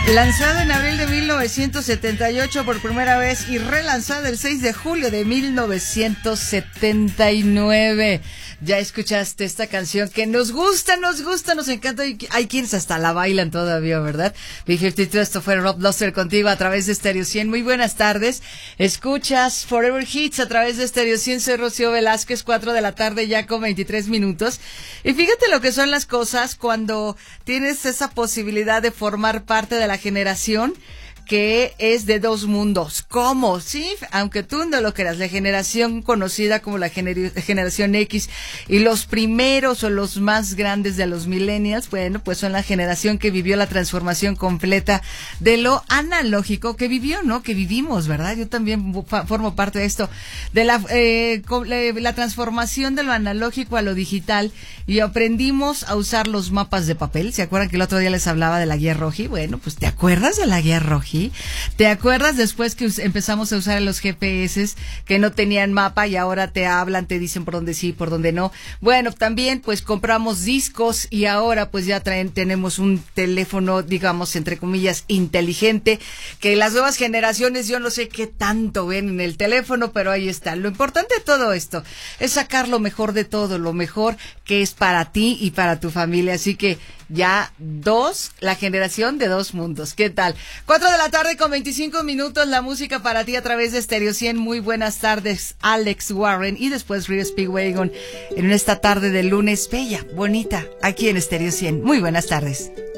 Lanzado en abril de 1978 por primera vez y relanzado el 6 de julio de 1979. Ya escuchaste esta canción que nos gusta, nos encanta. Hay quienes hasta la bailan todavía, ¿verdad? B-52, esto fue Rob Luster contigo a través de Stereo 100. Muy buenas tardes. Escuchas Forever Hits a través de Stereo 100. Soy Rocío Velázquez, 4 de la tarde ya con 23 minutos. Y fíjate lo que son las cosas cuando tienes esa posibilidad de formar parte de la generación que es de dos mundos. ¿Cómo? Sí, aunque tú no lo creas, la generación conocida como la generación X y los primeros o los más grandes de los millennials, bueno, pues son la generación que vivió la transformación completa de lo analógico que vivió, ¿no? Que vivimos, ¿verdad? Yo también formo parte de esto, de la transformación de lo analógico a lo digital, y aprendimos a usar los mapas de papel. ¿Se acuerdan que el otro día les hablaba de la guía roji? Bueno, pues ¿te acuerdas de la guía roji? ¿Te acuerdas después que empezamos a usar los GPS que no tenían mapa y ahora te hablan, te dicen por dónde sí, por dónde no? Bueno, también pues compramos discos y ahora pues ya tenemos un teléfono, digamos, entre comillas, inteligente, que las nuevas generaciones yo no sé qué tanto ven en el teléfono, pero ahí está. Lo importante de todo esto es sacar lo mejor de todo, lo mejor que es para ti y para tu familia. Así que ya la generación de dos mundos. ¿Qué tal? 4 de la tarde con 25 minutos, la música para ti a través de Stereo 100. Muy buenas tardes, Alex Warren y después Rio Speedwagon en esta tarde de lunes bella, bonita, aquí en Stereo 100. Muy buenas tardes.